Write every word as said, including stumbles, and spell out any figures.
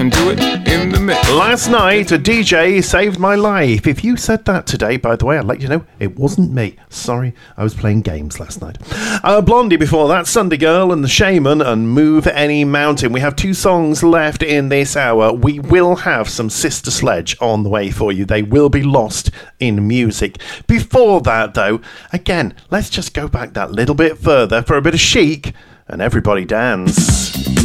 and do it in the mix. Last night, a D J saved my life. If you said that today, by the way, I'd let you know it wasn't me. Sorry, I was playing games last night. Uh, Blondie before that, Sunday Girl and The Shaman and Move Any Mountain. We have two songs left in this hour. We will have some Sister Sledge on the way for you. They will be lost in music. Before that, though, again, let's just go back that little bit further for a bit of Chic and Everybody Dance.